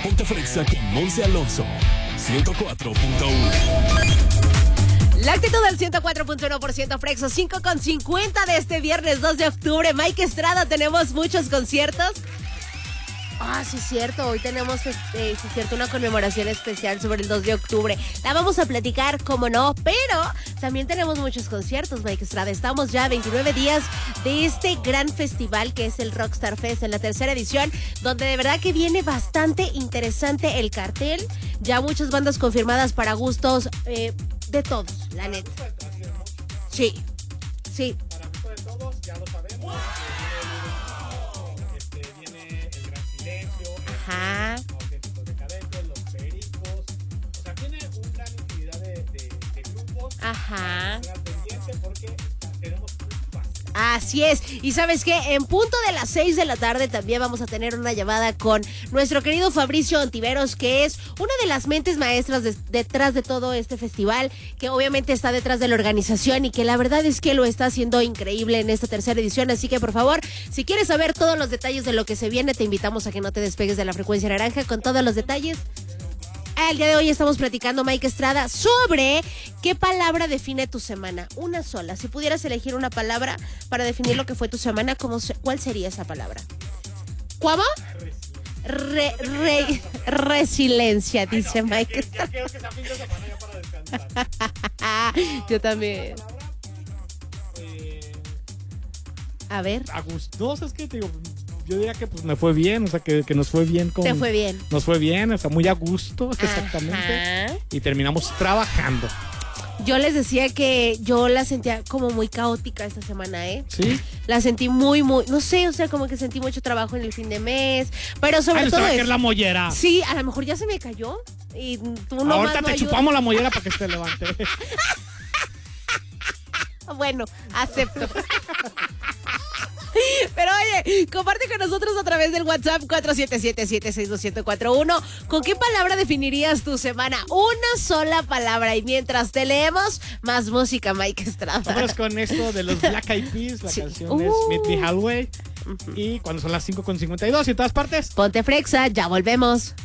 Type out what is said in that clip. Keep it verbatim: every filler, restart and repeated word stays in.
Ponte Frexa con Monse Alonso. ciento cuatro punto uno. La actitud del ciento cuatro punto uno por ciento Frexo, cinco con cincuenta de este viernes dos de octubre. Mike Estrada, tenemos muchos conciertos. Ah, sí es cierto, hoy tenemos, eh, sí es cierto, una conmemoración especial sobre el dos de octubre. La vamos a platicar, como no, pero también tenemos muchos conciertos, Mike Estrada. Estamos ya a veintinueve días de este gran festival que es el Rockstar Fest en la tercera edición, donde de verdad que viene bastante interesante el cartel. Ya muchas bandas confirmadas para gustos eh, de todos, la neta. Sí, sí. Para gusto de todos, ya lo sabemos. Ajá. Auténticos Decadentes, Los Pericos. O sea, tiene una gran infinidad de, de, de grupos. Ajá. Pendiente porque tenemos un pase. Así es. Y ¿sabes qué? En punto de las seis de la tarde también vamos a tener una llamada con nuestro querido Fabricio Ontiveros, que es una de las mentes maestras de, detrás de todo este festival, que obviamente está detrás de la organización y que la verdad es que lo está haciendo increíble en esta tercera edición. Así que por favor, si quieres saber todos los detalles de lo que se viene, te invitamos a que no te despegues de la frecuencia naranja con todos los detalles. El día de hoy estamos platicando, Mike Estrada, sobre qué palabra define tu semana. Una sola. Si pudieras elegir una palabra para definir lo que fue tu semana, ¿cómo se, ¿cuál sería esa palabra? ¿Cómo? Re, re, resiliencia, dice Ay, no, Mike. Ya, ya quiero que sea fin de semana ya para descansar. Yo también. Eh, A ver. a gusto, es que te digo, yo diría que pues me fue bien, o sea, que, que nos fue bien con... Te fue bien. Nos fue bien, o sea, muy a gusto, exactamente. Ajá. Y terminamos trabajando. Yo les decía que yo la sentía como muy caótica esta semana, ¿eh? ¿Sí? La sentí muy, muy, no sé, o sea, como que sentí mucho trabajo en el fin de mes, pero sobre Ay, nos todo va a es, caer la mollera. sí, a lo mejor ya se me cayó y tú no Ahorita te chupamos la mollera para que se levante. Bueno, acepto. Pero oye, comparte con nosotros a través del WhatsApp cuatro siete siete, siete seis dos, siete cuatro uno. ¿Con qué palabra definirías tu semana? Una sola palabra. Y mientras te leemos, más música, Mike Estrada. Vámonos con esto de los Black Eyed Peas. La Sí. canción Uh. es Meet Me Halfway. Y cuando son las cinco con cincuenta y dos y en todas partes. Ponte Frexa, ya volvemos.